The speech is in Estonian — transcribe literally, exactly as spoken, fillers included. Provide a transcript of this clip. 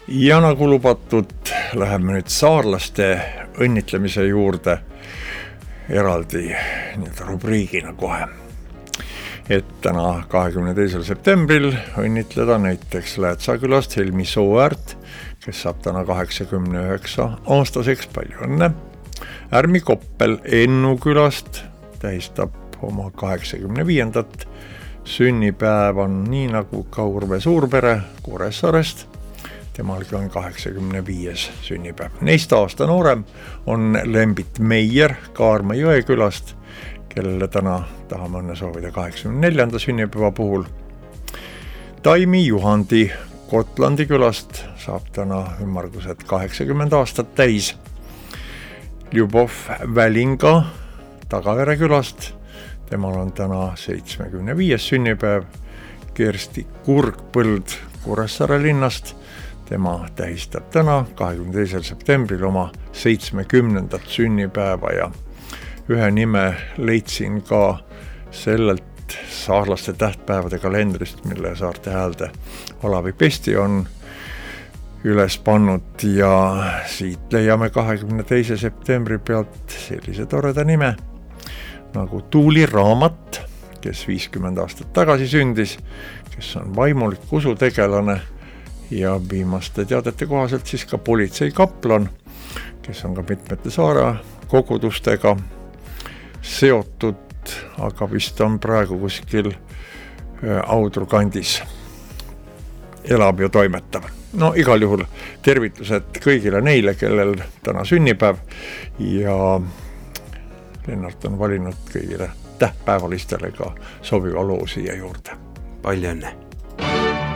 Ja nagu lubatud, läheme nüüd saarlaste õnnitlemise juurde eraldi nii-öelda rubriigina kohe. Et täna kahekümne teisel septembril õnnitleda näiteks Läätsakülast Helmi Sooäärt, kes saab täna kaheksakümne üheksa aastaseks, palju õnne. Ärmi Koppel Ennu külast tähistab oma kaheksakümne viiendat sünnipäeva, nii nagu ka Urve Suurpere Kuressaarest. Temalgi on kaheksakümne viies sünnipäev. Neist aasta noorem on Lembit Meier Kaarma Jõekülast, kellele täna tahame õnne soovida kaheksakümne neljanda sünnipäeva puhul. Taimi Juhandi Kotlandi külast saab täna ümmargused kaheksakümmend aastat täis. Ljubov Välinga Tagavere külast, temal on täna seitsmekümne viies sünnipäev. Kersti Kurgpõld Kuressaare linnast, tema tähistab täna kahekümne teisel septembril oma seitsmekümnendat sünnipäeva ja ühe nime leidsin ka sellelt saarlaste tähtpäevade kalendrist, mille Saarte Häälde Olavi Pesti on üles pannud ja siit leiame kahekümne teise septembri pealt sellise toreda nime nagu Tuuli Raamat, kes viiskümmend aastat tagasi sündis, kes on vaimulik usutegelane ja viimaste teadete kohaselt siis ka politseikaplan, kes on ka mitmete saare kogudustega seotud, aga vist on praegu kuskil Audru kandis elab ja toimetab. No igal juhul tervitused kõigile neile, kellel täna sünnipäev ja Lennart on valinud kõigile tähtpäevalistele ka sobiva loo siia juurde. Palju õnne!